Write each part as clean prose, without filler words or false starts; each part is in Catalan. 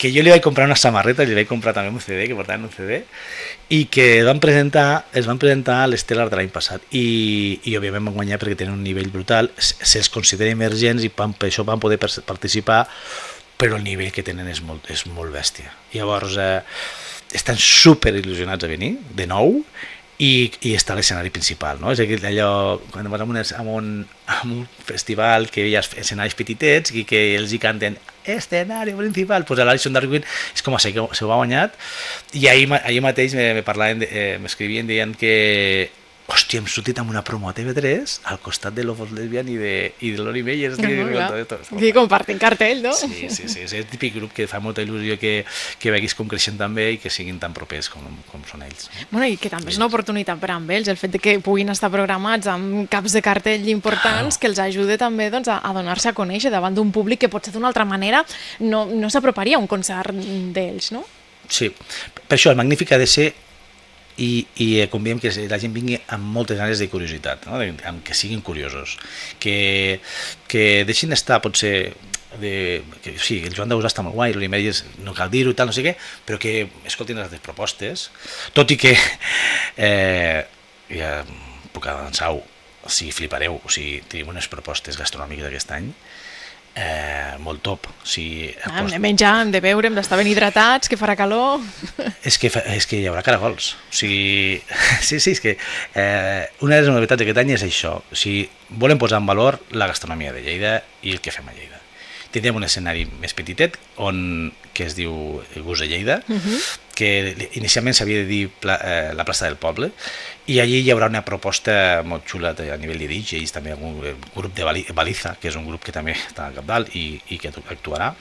que jo li vaig comprar una samarreta, li vaig comprar també un CD, que portaven un CD, i que es van presentar a l'Stellar de l'any passat, i òbviament van guanyar perquè tenen un nivell brutal, se'ls considera emergents i per això van poder participar, però el nivell que tenen és molt bèstia. Llavors, estan super il·lusionats a venir, de nou, i està a l'escenari principal, no? És allò, quan vas a un festival que hi ha escenaris petitets i que ells hi canten escenari principal, doncs l'Alison Darwin és com si s'ho ha guanyat, i ahir mateix m'escrivien dient que hòstia, hem sortit amb una promo a TV3 al costat de Love Lesbian i de Lori Meyers. Aquí compartint cartell, no? Sí, és el típic grup que fa molta il·lusió que veguis com creixen també i que siguin tan propers com són ells. Bueno, i que també és una oportunitat per amb ells, el fet que puguin estar programats amb caps de cartell importants que els ajude també a donar-se a conèixer davant d'un públic que potser d'una altra manera no s'aproparia a un concert d'ells, no? Sí, per això el Magnífic ha de ser i conviem que la gent vingui amb moltes ganes de curiositat, no? Que siguin curiosos, que deixin estar potser sí, el Joan Dausà està molt guai, l'Oli Meyers no cal dir-ho i tal, no sé què, però que escoltin les altres propostes, tot i que ja puc avançar-ho, o sigui, flipareu, o sigui, tenim unes propostes gastronòmiques d'aquest any molt top. Hem de menjar, hem de beure, hem d'estar ben hidratats, que farà calor. És que hi haurà caragols. O sigui, sí, és que una de les novetats d'aquest any és això. O sigui, volem posar en valor la gastronomia de Lleida i el que fem a Lleida. Tindrem un escenari més petitet que es diu Gust de Lleida, que inicialment s'havia de dir la plaça del Poble, i allí hi haurà una proposta molt xula a nivell de DJs, també un grup de Baliza, que és un grup que també està al capdalt i que actuarà,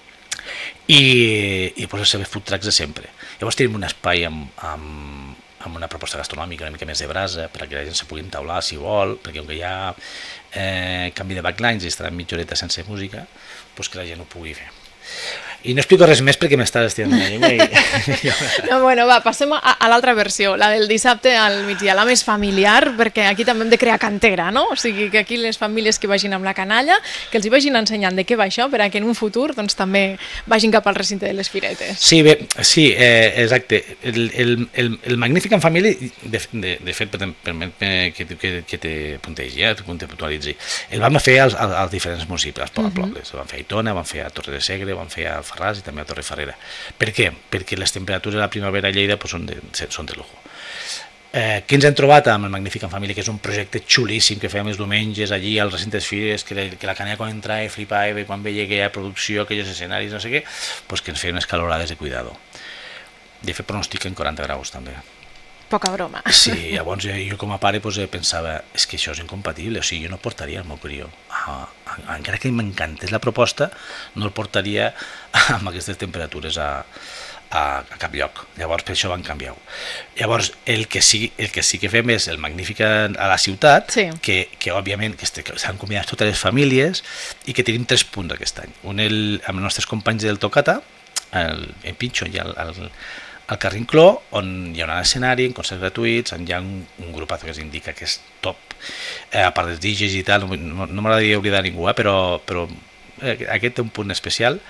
i pues els seus food trucks de sempre. Llavors tenim un espai amb una proposta gastronòmica una mica més de brasa, perquè la gent se pugui entaular si vol, perquè com que hi ha canvi de backlines i estarà mitja horeta sense música, doncs que la gent ho pugui fer. I no explico res més perquè m'estàs estirant la llengua. No, bueno, va, passem a l'altra versió, la del dissabte al migdia, la més familiar, perquè aquí també hem de crear cantera, no? O sigui, que aquí les famílies que vagin amb la canalla, que els hi vagin ensenyant de què va això, perquè en un futur doncs, també vagin cap al recinte de les firetes. Sí, exacte. El Magnífic en Família, de fet, permet-me que te puntegi, que te puntualitzi. El vam fer als diferents municipis, als pobles. El vam fer a Aitona, vam fer a Torre de Segre, vam fer a Farràs i també a Torrefarrera. Per què? Perquè les temperatures de la primavera a Lleida són de lujo. Què ens hem trobat amb el Magnífic en Família, que és un projecte xulíssim que fèiem els diumenges allí als recintes fires, que la canalla quan entrava flipava quan veia que hi ha producció, aquells escenaris, no sé què, doncs que ens feien unes calorades de cuidado. De fet, pronostiquen 40 graus també. Poca broma. Sí, llavors jo com a pare pensava, és que això és incompatible, o sigui, jo no portaria el meu crió. Encara que m'encantés la proposta, no el portaria amb aquestes temperatures a cap lloc. Llavors per això van canviar-ho. Llavors el que sí que fem és el Magnífic a la ciutat, que òbviament s'han combinat totes les famílies i que tenim 3 punts aquest any. Un amb els nostres companys del Tocata, el Pinxo i al Carrincló, on hi ha un escenari, en concerts gratuïts, on hi ha un grupazo que s'indica que és top, a part dels DJs i tal, no m'agradaria oblidar ningú, però aquest té un punt especial.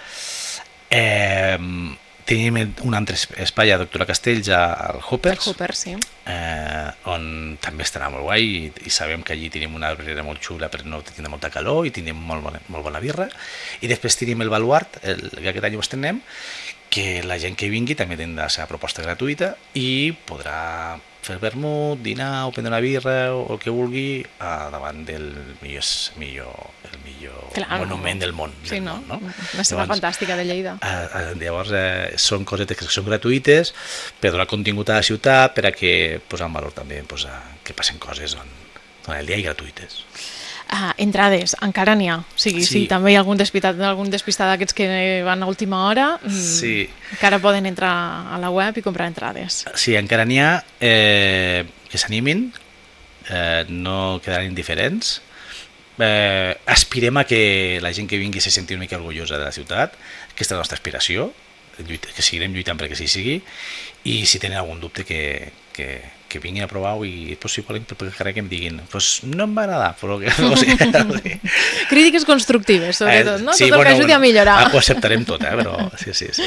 Tenim un altre espai a Doctora Castells, al Hoopers, on també estarà molt guai i sabem que allí tenim una arbrera molt xula per no tindre molta calor i tenim molt bona birra. I després tenim el Baluart, que aquest any ho estrenem, que la gent que vingui també tindrà la seva proposta gratuïta i podrà fer el vermut, dinar o prendre una birra o el que vulgui davant del millor monument del món. Sí, no? Una ciutat fantàstica de Lleida. Llavors són cosetes que són gratuïtes per donar contingut a la ciutat, per a que posar en valor també que passen coses durant el dia i gratuïtes. Entrades, encara n'hi ha. O sigui, si també hi ha algun despistat d'aquests que van a última hora, encara poden entrar a la web i comprar entrades. Sí, encara n'hi ha, que s'animin, no quedaran indiferents. Aspirem a que la gent que vingui se senti una mica orgullosa de la ciutat, aquesta és la nostra aspiració, que seguirem lluitant perquè sí sigui, i si tenen algun dubte que vinguin a provar-ho i si volen que em diguin no em va agradar, però crítiques constructives, sobretot, no? Tot el que ajudi a millorar. Ho acceptarem tot, però sí.